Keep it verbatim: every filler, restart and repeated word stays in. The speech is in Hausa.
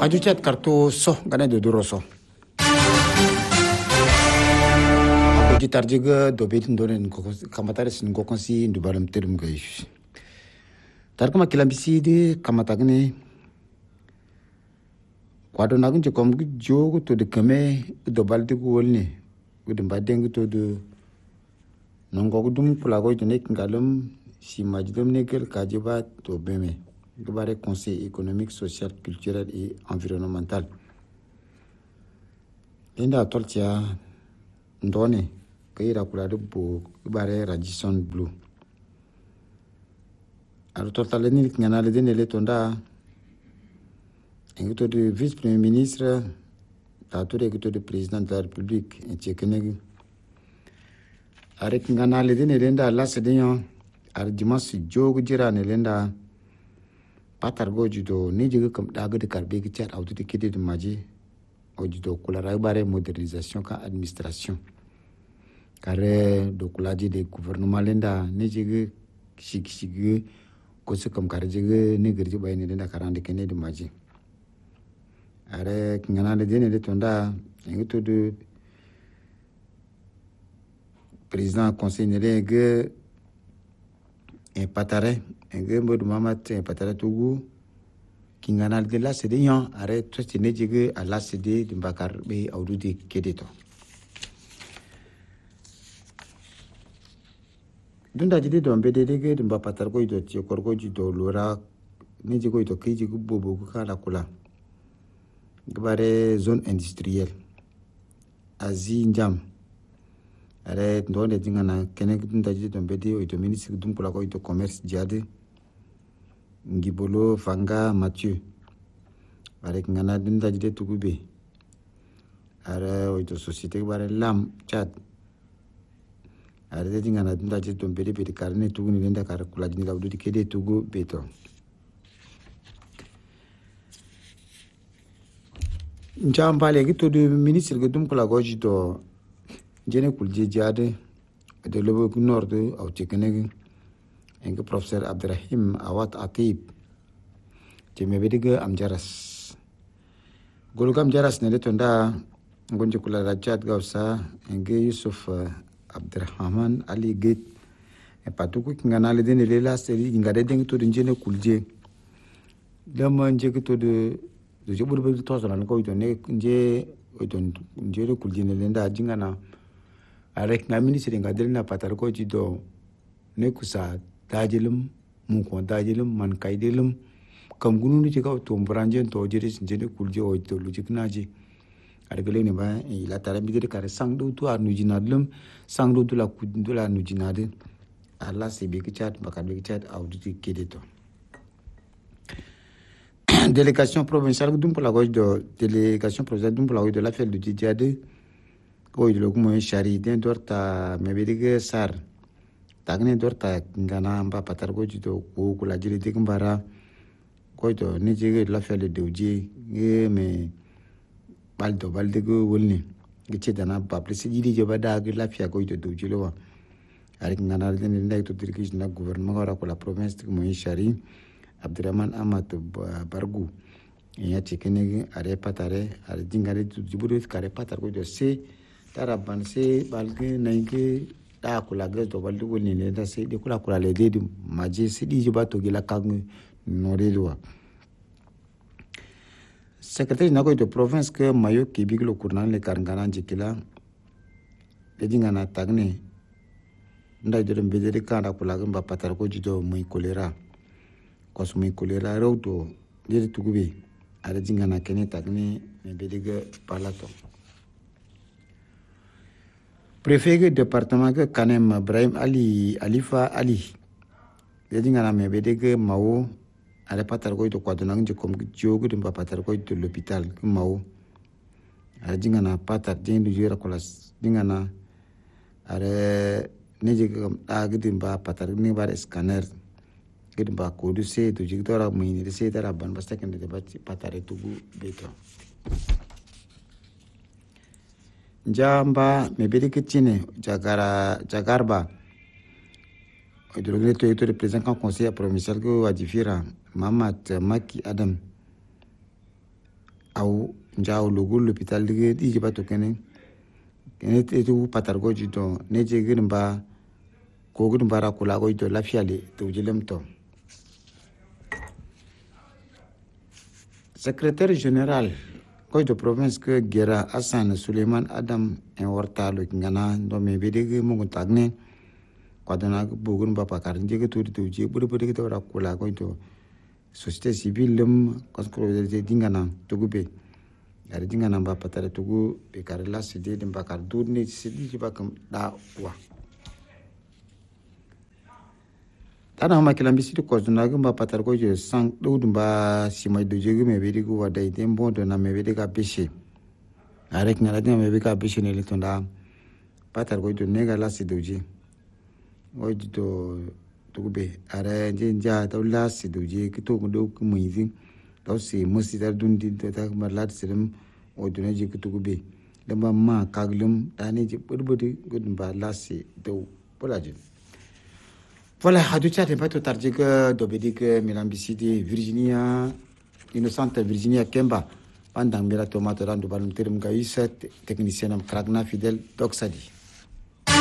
Radio chat kartu so gana do duro so. Ako jitar juga do betin do nen kamatare sin ko konsi ndu balam terum gay. Tar kama kilambisi de kamatagne kwado nagun je kom jogo to de kame do balde ko wolne gudum badeng to de nongo gudum pula ko to nek ngalum si majdum nekel kajiba to beme gabare conseil économique social culturel et environnemental inda toltia ndone kayira kula de bo gabare radisson blue alo toltale ni ngana le dene le tonda engito de vice premier ministre ta tour engito de président de la république en tchekeneg arek ngana le dene lenda la sedenyo ar dimas jogu jira ne lenda patar goji do ni jiga kam daga de karbe ki chat auto de kede de maji oji do kula ray bare modernisation ka administration kare do kula di de gouvernement lenda ni jiga sik sik ko se kam kare jiga ni gerji bay ne lenda karande kene de maji are ngana le dene de tonda engito de président conseil ne ge e patare enge modu mamat e patare tugu kingana de la cede yan are trete ne jige a la cede de bakar be awdu de kedeto dunda jide do mbede de ge de patar ko do ti ko ko do lora ne jigo to ke jigo bobo ko kala kula gbare zone industrielle azi njam are ndone dingana kene dunda jide do mbede o to ministre dum kula ko to commerce jade ngibolo fanga Mathieu are ngana dunda jide tugube are o to société bare lam chat are de dingana dunda jide do mbede be karne tuguni lenda kar kula jini lawdu di kede tugu beto njamba le gito de ministre dum kula ko jito jene kulje jade de lobo nord au tchekeneg en professeur Abderrahim Awat Atib jeme bediga am jaras golgam jaras ne tonda ngonje kula rajat gausa en Yusuf Abderrahman Ali Gate e patuku ngana le dene le la seri ngade deng to jene kulje dama nje to de de jobur be to zana ko to ne nje o to nje kulje ne lenda jingana arek na ministre ngadel na patar ko jido ne kusa dajilum mu ko dajilum man kaidelum kam gunu ni ka to branje to jere sinjene kulje o to lujik naji argele ne ba ila tara bi de kare sangdu to anu jinadlum sangdu to la kudu la nu jinade alla se be kichat bakar be kichat audit kedeto délégation provinciale dum pour la gauche de délégation provinciale dum pour la gauche de l'affaire de Didiade ko yilo kuma shari den dorta mebedige sar tagne dorta ngana mba patar ko jito ko kula jiri dimbara ko to ni jige la fele dewje e me baldo balde go wolni gice dana babli jiri je bada ga lafiya ko to dewje lo wa ari ngana den ndai to dirki na gouvernement ora ko la province ko shari Abdurrahman Amat Bargu ya tikene are patare are dingare jiburu kare patar ko jo se taraban se balge naike da kula ga to balde woni ne da se de kula kula le de maje se di jiba to gila kang no de do secrétaire na ko de province que mayo ki biglo kurnan le karngana jikila de dingana tagne ndai de mbede de kanda kula ga ba patar ko jido muy kolera ko su muy kolera rawto de tugube ara dingana kene tagne ne bedega palato préfet du département que Kanem Ibrahim Ali Alifa Ali dedi ngana me bedege mawo ale patar ko to kwado nang je kom jogu de patar ko to l'hôpital ke mawo ale dingana patar den du jera kolas dingana are ne je kam ag dimba patar ni bar scanner ke dimba ko du se to je tora mo ni se dara ban basta ken de patar to gu beto Jamba mebedi kitine jagara jagarba le directeur de président conseil provincial que wadifira Mamat Maki Adam au njao logo l'hôpital de di ba to kene kene te tu patar go jito ne je girin ba ko girin bara kula go to lafiya le to jilem to. Secrétaire général ko de province que Gera Hassan Suleiman Adam en wartalo ngana do me bedege mo tagne ko dana bugun ba pakar je to to je buru buru to ra kula go to société civile lem ko ko de dingana to gube ari dingana ba patare to go be karla sidi dem bakar durni sidi ji bakam da wa tana ma kilambi sidi ko duna gamba patar ko je sang do dumba simay do jegu me bedi ko wadai tembo do na me bedi ka peshe arek ngala de me bedi ka peshe ne litonda patar ko do nega la sidoji o to to be are je ja to la sidoji ki to do ko muizi to si musi dar dundi to ta malat sirim o do ne je ki to be damba ma kaglum tani je burbudi gudun ba la si do polaje. Voilà, à deux tiers, pas tout tardé que d'obédique Milambicidi, Virginia, innocente Virginia Kemba, pendant Mira Tomate, Rando Balum Terum Gaïs, technicienne Kragna, fidèle, Doxadi.